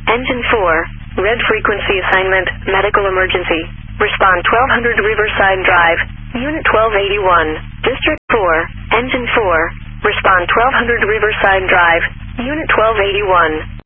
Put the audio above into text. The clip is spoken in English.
Engine 4, red frequency assignment, medical emergency. Respond 1200 Riverside Drive, Unit 1281, District 4, Engine 4. Respond 1200 Riverside Drive, Unit 1281.